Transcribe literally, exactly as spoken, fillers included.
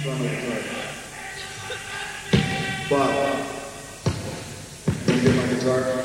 front of the guitar. Bob, can you get my guitar?